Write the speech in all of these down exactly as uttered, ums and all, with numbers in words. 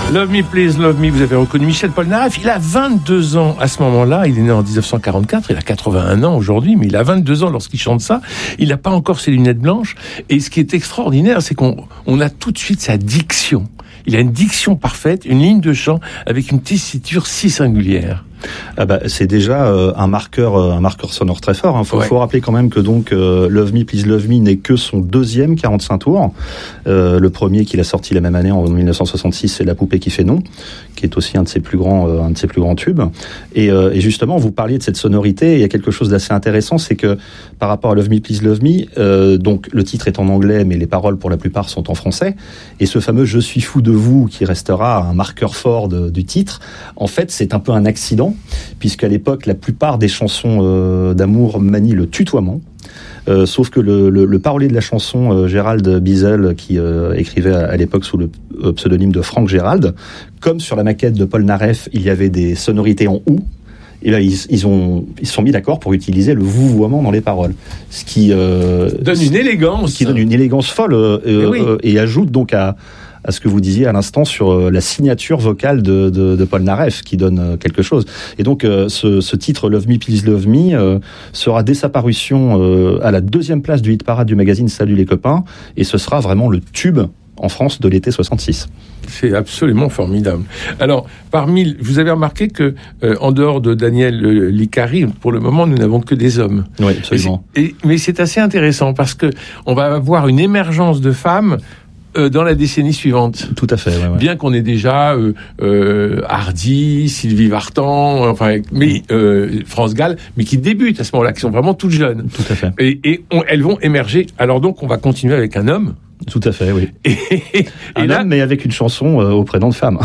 Love Me, Please Love Me, vous avez reconnu Michel Polnareff. Il a vingt-deux ans à ce moment-là. Il est né en dix-neuf cent quarante-quatre. Il a quatre-vingt-un ans aujourd'hui, mais il a vingt-deux ans lorsqu'il chante ça. Il n'a pas encore ses lunettes blanches. Et ce qui est extraordinaire, c'est qu'on on a tout de suite sa diction. Il a une diction parfaite, une ligne de chant avec une tessiture si singulière. Ah bah, c'est déjà euh, un marqueur, euh, un marqueur sonore très fort. Il hein. faut, ouais. faut rappeler quand même que donc euh, Love Me, Please Love Me n'est que son deuxième quarante-cinq tours. Euh, le premier qu'il a sorti la même année en dix-neuf cent soixante-six, c'est La Poupée qui fait non, qui est aussi un de ses plus grands, euh, un de ses plus grands tubes. Et, euh, et justement, vous parliez de cette sonorité. Et il y a quelque chose d'assez intéressant, c'est que par rapport à Love Me, Please Love Me, euh, donc le titre est en anglais, mais les paroles pour la plupart sont en français. Et ce fameux Je suis fou de vous, qui restera un marqueur fort de, du titre, en fait, c'est un peu un accident. Puisqu'à l'époque, la plupart des chansons euh, d'amour manient le tutoiement. Euh, sauf que le, le, le parolier de la chanson, euh, Gérald Bizel, qui euh, écrivait à, à l'époque sous le euh, pseudonyme de Franck Gérald, comme sur la maquette de Polnareff, il y avait des sonorités en ou, et là ils, ils ont ils se sont mis d'accord pour utiliser le vouvoiement dans les paroles, ce qui euh, donne une élégance, qui donne une élégance folle euh, euh, oui. euh, et ajoute donc à à ce que vous disiez à l'instant sur euh, la signature vocale de, de, de Polnareff, qui donne euh, quelque chose. Et donc, euh, ce, ce titre Love Me, Please Love Me euh, sera dès sa parution euh, à la deuxième place du hit parade du magazine Salut les copains, et ce sera vraiment le tube en France de l'été soixante-six. C'est absolument formidable. Alors, parmi, vous avez remarqué que, euh, en dehors de Daniel euh, Licari, pour le moment, nous n'avons que des hommes. Oui, absolument. Et, et, mais c'est assez intéressant parce que on va avoir une émergence de femmes Euh, dans la décennie suivante. Tout à fait. Ouais, ouais. Bien qu'on ait déjà euh, euh, Hardy, Sylvie Vartan, enfin, mais euh, France Gall, mais qui débutent à ce moment-là, qui sont vraiment toutes jeunes. Tout à fait. Et, et on, elles vont émerger. Alors donc, on va continuer avec un homme. Tout à fait, oui. Et, et un là, homme, mais avec une chanson euh, au prénom de femme.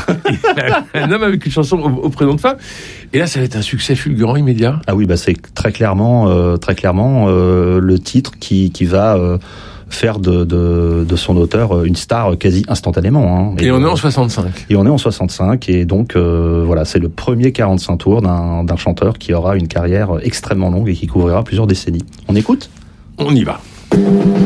un homme avec une chanson au, au prénom de femme. Et là, ça va être un succès fulgurant immédiat. Ah oui, bah c'est très clairement, euh, très clairement euh, le titre qui qui va euh, faire de, de, de son auteur une star quasi instantanément. Hein. Et, et on est en soixante-cinq. Et on est en soixante-cinq, et donc euh, voilà, c'est le premier quarante-cinq tours d'un, d'un chanteur qui aura une carrière extrêmement longue et qui couvrira plusieurs décennies. On écoute ? On y va.